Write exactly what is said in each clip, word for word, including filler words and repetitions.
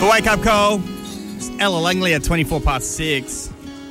The Wake Up Call. It's Ella Langley at twenty-four past six.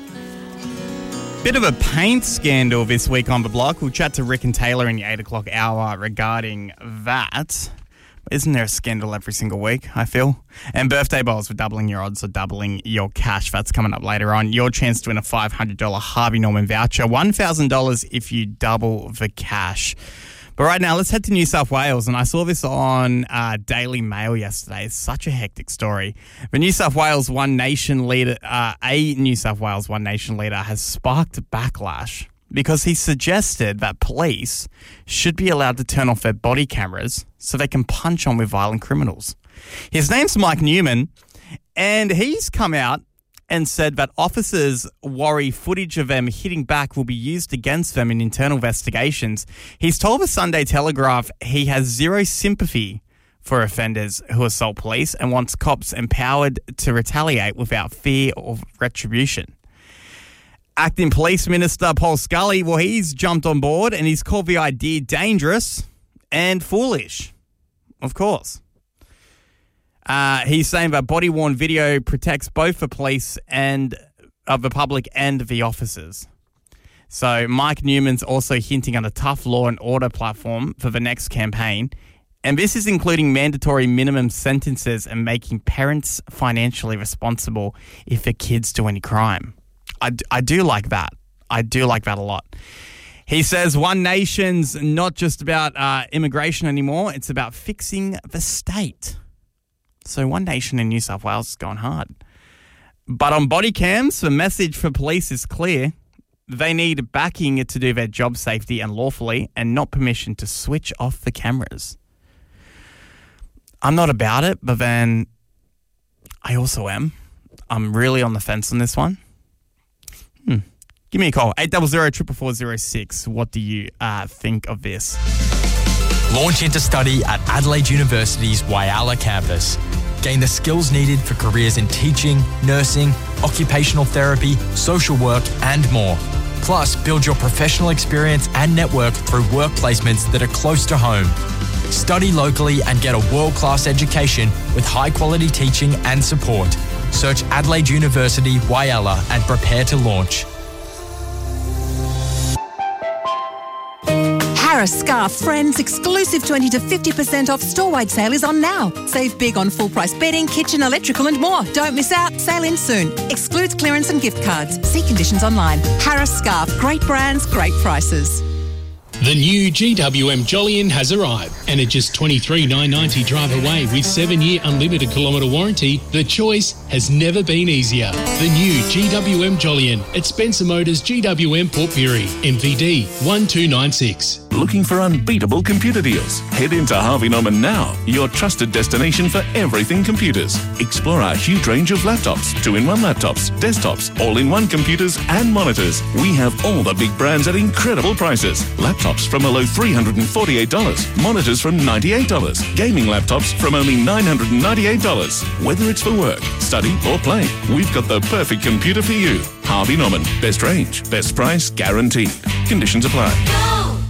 Bit of a paint scandal this week on the block. We'll chat to Rick and Taylor in the eight o'clock hour regarding that. Isn't there a scandal every single week, I feel? And birthday bowls for doubling your odds or doubling your cash. That's coming up later on. Your chance to win a five hundred dollars Harvey Norman voucher. one thousand dollars if you double the cash. But right now, let's head to New South Wales. And I saw this on uh, Daily Mail yesterday. It's such a hectic story. The New South Wales One Nation leader, uh, a New South Wales One Nation leader has sparked backlash because he suggested that police should be allowed to turn off their body cameras so they can punch on with violent criminals. His name's Mike Newman, and he's come out and said that officers worry footage of them hitting back will be used against them in internal investigations. He's told the Sunday Telegraph he has zero sympathy for offenders who assault police and wants cops empowered to retaliate without fear of retribution. Acting Police Minister Paul Scully, well, he's jumped on board and he's called the idea dangerous and foolish, of course. Uh, he's saying that body-worn video protects both the police and of the public and the officers. So Mike Newman's also hinting on a tough law and order platform for the next campaign. And this is including mandatory minimum sentences and making parents financially responsible if their kids do any crime. I, I do like that. I do like that a lot. He says One Nation's not just about uh, immigration anymore. It's about fixing the state. So One Nation in New South Wales is going hard. But on body cams, the message for police is clear. They need backing to do their job safely and lawfully and not permission to switch off the cameras. I'm not about it, but then I also am. I'm really on the fence on this one. Hmm. Give me a call, eight zero zero, four four zero six. What do you uh, think of this? Launch into study at Adelaide University's Whyalla campus. Gain the skills needed for careers in teaching, nursing, occupational therapy, social work and more. Plus, build your professional experience and network through work placements that are close to home. Study locally and get a world-class education with high-quality teaching and support. Search Adelaide University Whyalla and prepare to launch. Harris Scarf Friends exclusive twenty to fifty percent off store-wide sale is on now. Save big on full-price bedding, kitchen, electrical and more. Don't miss out. Sale in soon. Excludes clearance and gift cards. See conditions online. Harris Scarf. Great brands, great prices. The new G W M Jolyon has arrived, and at just twenty-three thousand nine hundred ninety dollars drive away with seven-year unlimited kilometre warranty, the choice has never been easier. The new G W M Jolyon at Spencer Motors G W M Port Pirie, M V D one two nine six. Looking for unbeatable computer deals? Head into Harvey Norman now, your trusted destination for everything computers. Explore our huge range of laptops, two-in-one laptops, desktops, all-in-one computers and monitors. We have all the big brands at incredible prices. Laptops from a low three hundred forty-eight dollars, monitors from ninety-eight dollars, gaming laptops from only nine hundred ninety-eight dollars. Whether it's for work, study or play, we've got the perfect computer for you. Harvey Norman, best range, best price, guaranteed. Conditions apply.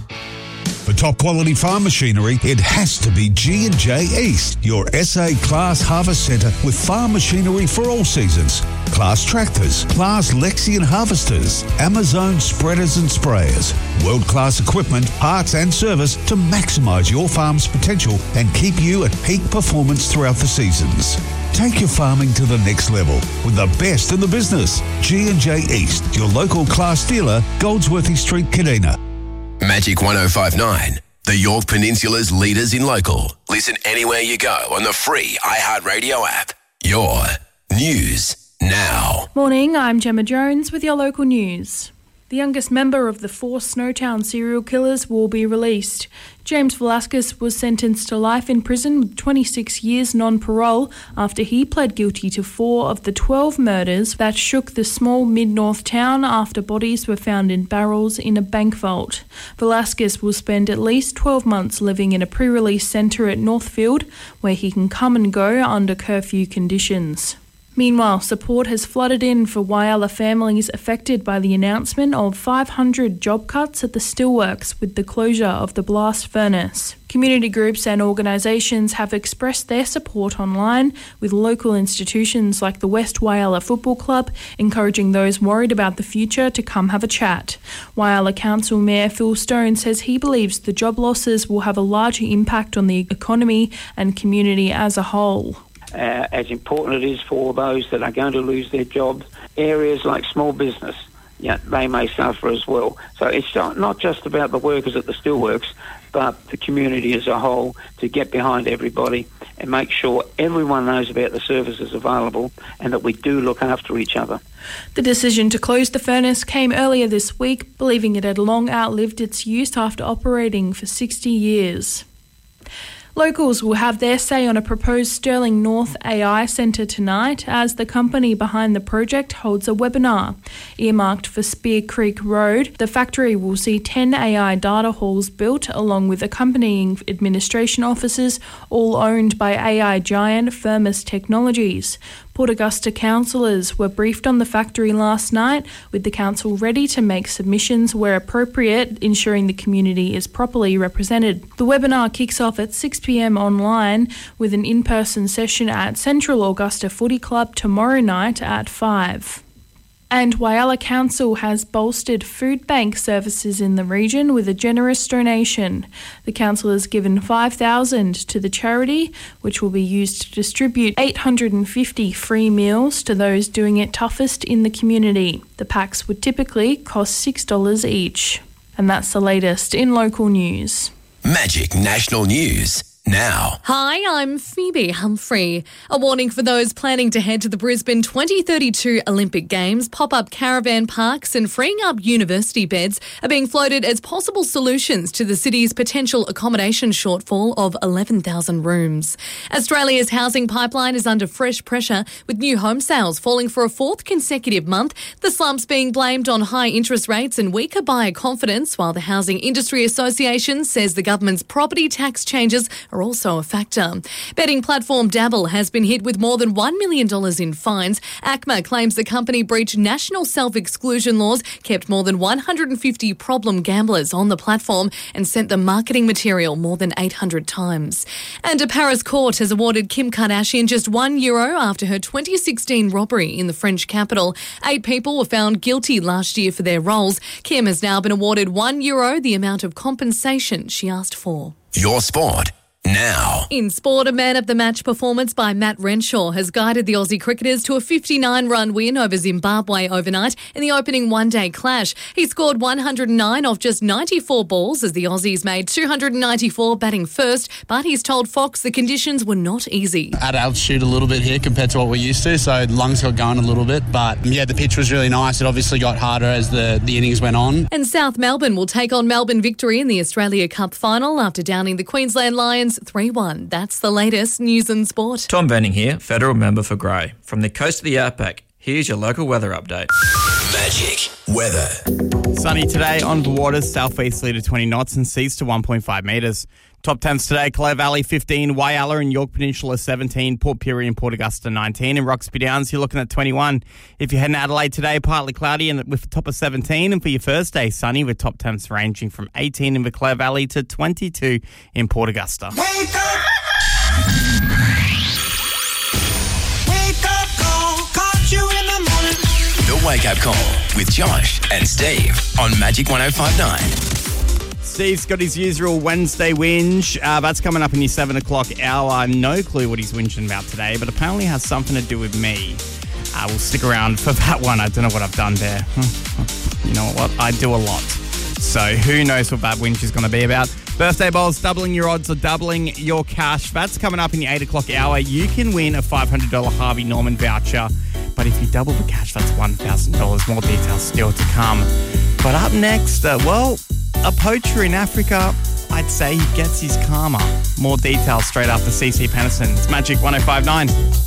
For top quality farm machinery, it has to be G and J East, your S A Class Harvest Centre with farm machinery for all seasons. Class tractors, Class Lexion harvesters, Amazon spreaders and sprayers, world-class equipment, parts and service to maximise your farm's potential and keep you at peak performance throughout the seasons. Take your farming to the next level with the best in the business. G and J East, your local Class dealer, Goldsworthy Street, Kadina. Magic one oh five point nine, the Yorke Peninsula's leaders in local. Listen anywhere you go on the free iHeartRadio app. Your news now. Morning, I'm Gemma Jones with your local news. The youngest member of the four Snowtown serial killers will be released. James Velasquez was sentenced to life in prison with twenty-six years non-parole after he pled guilty to four of the twelve murders that shook the small mid-north town after bodies were found in barrels in a bank vault. Velasquez will spend at least twelve months living in a pre-release centre at Northfield where he can come and go under curfew conditions. Meanwhile, support has flooded in for Whyalla families affected by the announcement of five hundred job cuts at the steelworks with the closure of the blast furnace. Community groups and organisations have expressed their support online, with local institutions like the West Whyalla Football Club encouraging those worried about the future to come have a chat. Whyalla Council Mayor Phil Stone says he believes the job losses will have a larger impact on the economy and community as a whole. Uh, as important it is for those that are going to lose their jobs, areas like small business, yeah, they may suffer as well. So it's not just about the workers at the steelworks, but the community as a whole, to get behind everybody and make sure everyone knows about the services available and that we do look after each other. The decision to close the furnace came earlier this week, believing it had long outlived its use after operating for sixty years. Locals will have their say on a proposed Stirling North A I Centre tonight as the company behind the project holds a webinar. Earmarked for Spear Creek Road, the factory will see ten A I data halls built along with accompanying administration offices, all owned by A I giant Firmus Technologies. Port Augusta councillors were briefed on the factory last night, with the council ready to make submissions where appropriate, ensuring the community is properly represented. The webinar kicks off at six p m online, with an in-person session at Central Augusta Footy Club tomorrow night at five. And Whyalla Council has bolstered food bank services in the region with a generous donation. The council has given five thousand dollars to the charity, which will be used to distribute eight hundred fifty free meals to those doing it toughest in the community. The packs would typically cost six dollars each. And that's the latest in local news. Magic National News. Now. Hi, I'm Phoebe Humphrey. A warning for those planning to head to the Brisbane twenty thirty-two Olympic Games. Pop-up caravan parks and freeing up university beds are being floated as possible solutions to the city's potential accommodation shortfall of eleven thousand rooms. Australia's housing pipeline is under fresh pressure, with new home sales falling for a fourth consecutive month, the slumps being blamed on high interest rates and weaker buyer confidence, while the Housing Industry Association says the government's property tax changes are also a factor. Betting platform Dabble has been hit with more than one million dollars in fines. ACMA claims the company breached national self-exclusion laws, kept more than one hundred fifty problem gamblers on the platform and sent them marketing material more than eight hundred times. And a Paris court has awarded Kim Kardashian just one euro after her twenty sixteen robbery in the French capital. Eight people were found guilty last year for their roles. Kim has now been awarded one euro, the amount of compensation she asked for. Your sport. Now. In sport, a man-of-the-match performance by Matt Renshaw has guided the Aussie cricketers to a fifty-nine run win over Zimbabwe overnight in the opening one-day clash. He scored one hundred nine off just ninety-four balls as the Aussies made two hundred ninety-four batting first, but he's told Fox the conditions were not easy. At altitude a little bit here compared to what we're used to, so lungs got going a little bit, but yeah, the pitch was really nice. It obviously got harder as the, the innings went on. And South Melbourne will take on Melbourne Victory in the Australia Cup final after downing the Queensland Lions three one. That's the latest news and sport. Tom Benning here, federal member for Grey. From the coast of the outback, here's your local weather update. Magic weather. Sunny today on the waters, southwesterly to twenty knots and seas to one point five metres. Top temps today, Clare Valley fifteen, Whyalla and York Peninsula seventeen, Port Pirie and Port Augusta nineteen, and Roxby Downs you're looking at twenty-one. If you're heading to Adelaide today, partly cloudy and with a top of seventeen, and for your first day, sunny with top temps ranging from eighteen in the Clare Valley to twenty-two in Port Augusta. Wake up! Wake up call, caught you in the morning. The Wake Up Call with Josh and Steve on Magic one oh five point nine. Steve's got his usual Wednesday whinge. Uh, that's coming up in your seven o'clock hour. No clue what he's whinging about today, but apparently has something to do with me. Uh, we'll stick around for that one. I don't know what I've done there. You know what? I do a lot. So who knows what that whinge is going to be about. Birthday bowls, doubling your odds or doubling your cash. That's coming up in the eight o'clock hour. You can win a five hundred dollars Harvey Norman voucher. But if you double the cash, that's one thousand dollars. More details still to come. But up next, uh, well... a poacher in Africa, I'd say he gets his karma. More details straight after C C Penniston. It's Magic one oh five point nine.